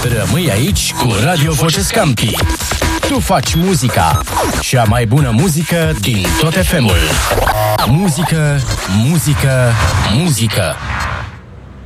Rămâi aici cu Radio Voce Scampi. Tu faci muzica, cea mai bună muzică din tot FM-ul. Muzică, muzică, muzică.